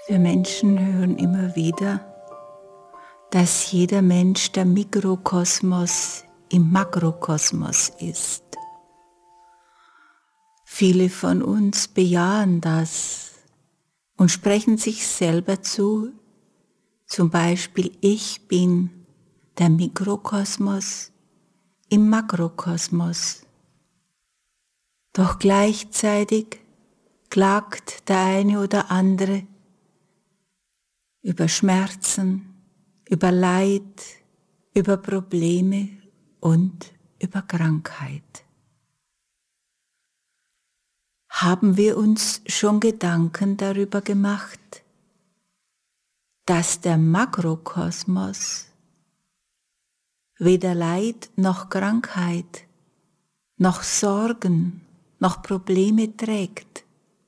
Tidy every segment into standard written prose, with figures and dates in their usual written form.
Wir Menschen hören immer wieder, dass jeder Mensch der Mikrokosmos im Makrokosmos ist. Viele von uns bejahen das und sprechen sich selber zu, zum Beispiel: Ich bin der Mikrokosmos im Makrokosmos. Doch gleichzeitig klagt der eine oder andere über Schmerzen, über Leid, über Probleme und über Krankheit. Haben wir uns schon Gedanken darüber gemacht, dass der Makrokosmos weder Leid noch Krankheit, noch Sorgen, noch Probleme trägt?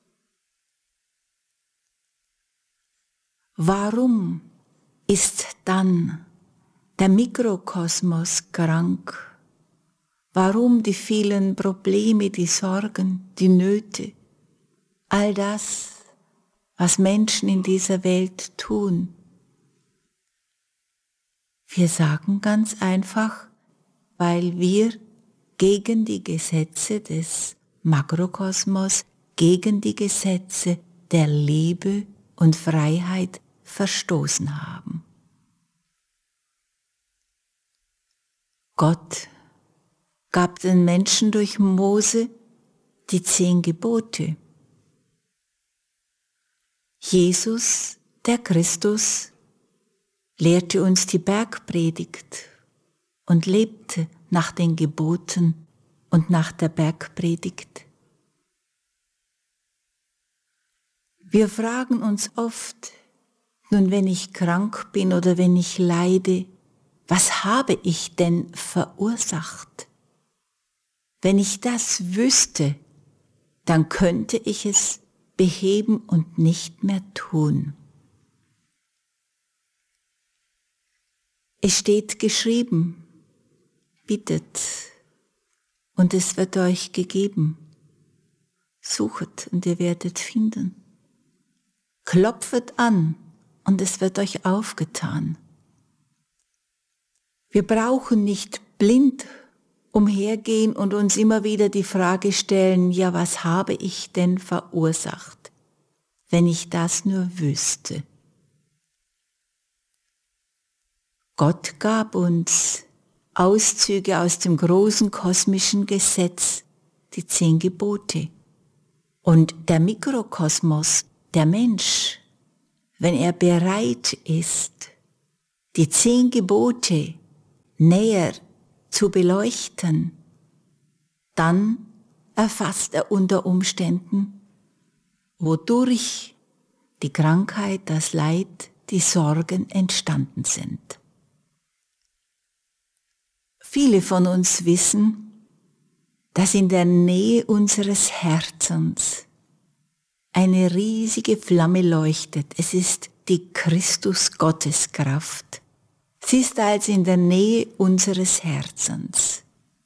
Warum ist dann der Mikrokosmos krank? Warum die vielen Probleme, die Sorgen, die Nöte, all das, was Menschen in dieser Welt tun? Wir sagen ganz einfach, weil wir gegen die Gesetze des Makrokosmos, gegen die Gesetze der Liebe und Freiheit verstoßen haben. Gott gab den Menschen durch Mose die 10 Gebote. Jesus, der Christus, lehrte uns die Bergpredigt und lebte nach den Geboten und nach der Bergpredigt. Wir fragen uns oft, nun wenn ich krank bin oder wenn ich leide, was habe ich denn verursacht? Wenn ich das wüsste, dann könnte ich es beheben und nicht mehr tun. Es steht geschrieben: Bittet und es wird euch gegeben. Suchet und ihr werdet finden. Klopfet an und es wird euch aufgetan. Wir brauchen nicht blind umhergehen und uns immer wieder die Frage stellen: Ja, was habe ich denn verursacht, wenn ich das nur wüsste? Gott gab uns Auszüge aus dem großen kosmischen Gesetz, die 10 Gebote. Und der Mikrokosmos, der Mensch, wenn er bereit ist, die 10 Gebote näher zu beleuchten, dann erfasst er unter Umständen, wodurch die Krankheit, das Leid, die Sorgen entstanden sind. Viele von uns wissen, dass in der Nähe unseres Herzens eine riesige Flamme leuchtet. Es ist die Christus-Gotteskraft. Sie ist also in der Nähe unseres Herzens.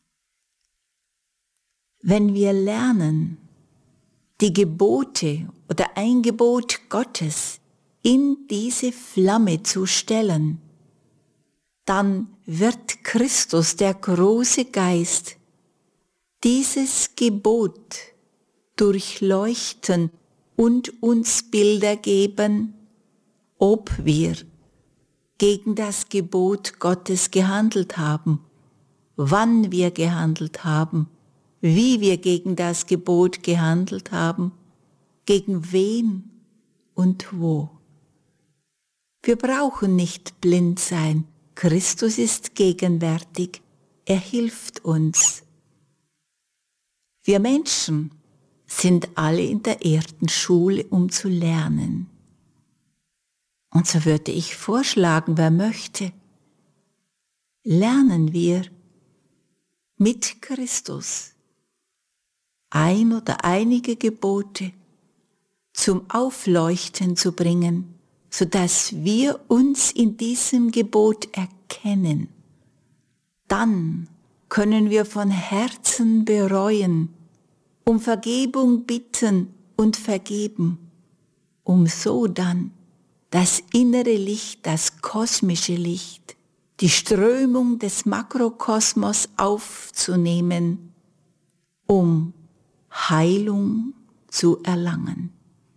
Wenn wir lernen, die Gebote oder ein Gebot Gottes in diese Flamme zu stellen, dann wird Christus, der große Geist, dieses Gebot durchleuchten und uns Bilder geben, ob wir gegen das Gebot Gottes gehandelt haben, wann wir gehandelt haben, wie wir gegen das Gebot gehandelt haben, gegen wen und wo. Wir brauchen nicht blind sein. Christus ist gegenwärtig. Er hilft uns. Wir Menschen sind alle in der Erdenschule, um zu lernen. Und so würde ich vorschlagen, wer möchte, lernen wir mit Christus ein oder einige Gebote zum Aufleuchten zu bringen, sodass wir uns in diesem Gebot erkennen. Dann können wir von Herzen bereuen, um Vergebung bitten und vergeben, um so dann das innere Licht, das kosmische Licht, die Strömung des Makrokosmos aufzunehmen, um Heilung zu erlangen.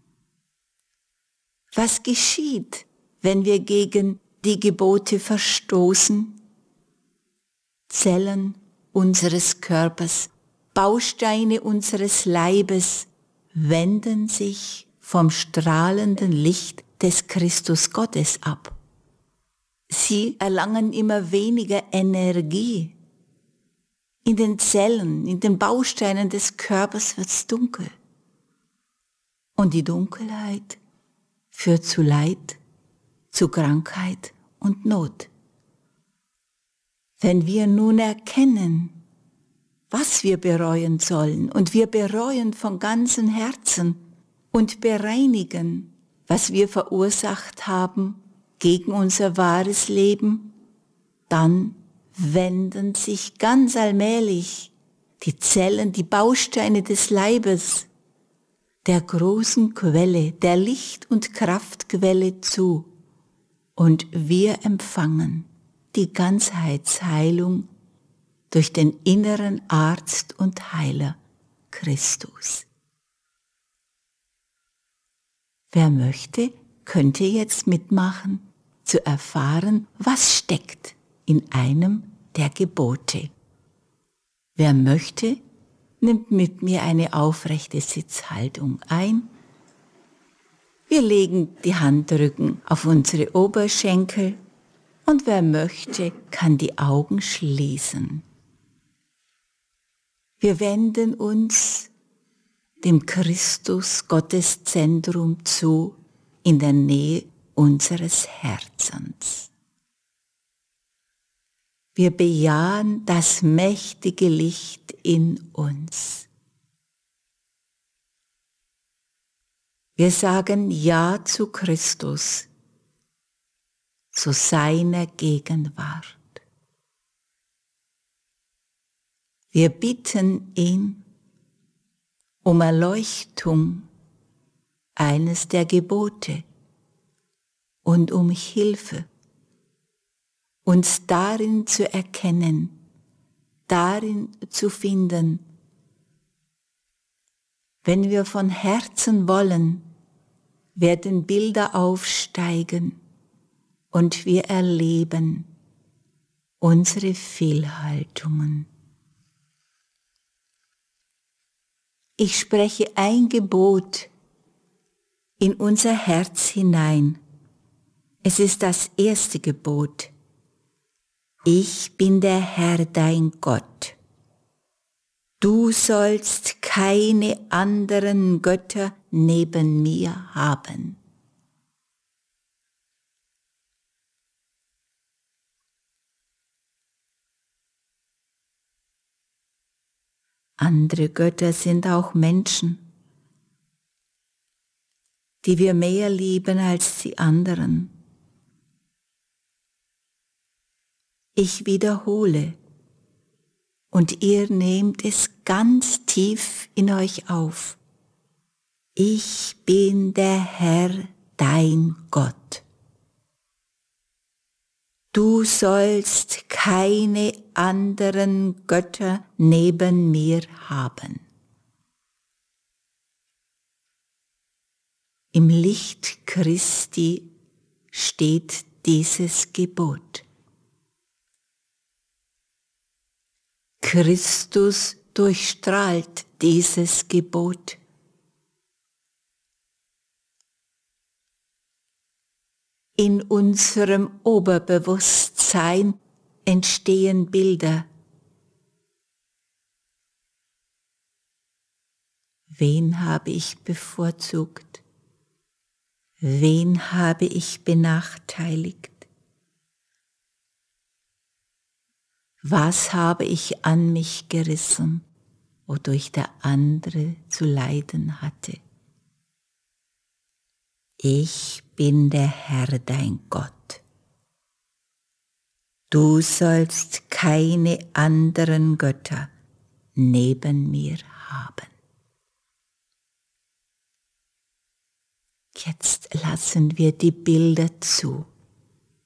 Was geschieht, wenn wir gegen die Gebote verstoßen? Zellen unseres Körpers, Bausteine unseres Leibes wenden sich vom strahlenden Licht des Christus Gottes ab. Sie erlangen immer weniger Energie. In den Zellen, in den Bausteinen des Körpers wird es dunkel. Und die Dunkelheit führt zu Leid, zu Krankheit und Not. Wenn wir nun erkennen, was wir bereuen sollen, und wir bereuen von ganzem Herzen und bereinigen, was wir verursacht haben gegen unser wahres Leben, dann wenden sich ganz allmählich die Zellen, die Bausteine des Leibes der großen Quelle, der Licht- und Kraftquelle zu, und wir empfangen die Ganzheitsheilung durch den inneren Arzt und Heiler Christus. Wer möchte, könnte jetzt mitmachen, zu erfahren, was steckt in einem der Gebote. Wer möchte, nimmt mit mir eine aufrechte Sitzhaltung ein. Wir legen die Handrücken auf unsere Oberschenkel und wer möchte, kann die Augen schließen. Wir wenden uns dem Christus Gotteszentrum zu in der Nähe unseres Herzens. Wir bejahen das mächtige Licht in uns. Wir sagen Ja zu Christus, zu seiner Gegenwart. Wir bitten ihn um Erleuchtung eines der Gebote und um Hilfe, uns darin zu erkennen, darin zu finden. Wenn wir von Herzen wollen, werden Bilder aufsteigen und wir erleben unsere Fehlhaltungen. Ich spreche ein Gebot in unser Herz hinein. Es ist das erste Gebot. Ich bin der Herr dein Gott. Du sollst keine anderen Götter neben mir haben. Andere Götter sind auch Menschen, die wir mehr lieben als die anderen. Ich wiederhole, und ihr nehmt es ganz tief in euch auf. Ich bin der Herr, dein Gott. Du sollst keine anderen Götter neben mir haben. Im Licht Christi steht dieses Gebot. Christus durchstrahlt dieses Gebot. In unserem Oberbewusstsein entstehen Bilder. Wen habe ich bevorzugt? Wen habe ich benachteiligt? Was habe ich an mich gerissen, wodurch der andere zu leiden hatte? Ich bin der Herr dein Gott. Du sollst keine anderen Götter neben mir haben. Jetzt lassen wir die Bilder zu.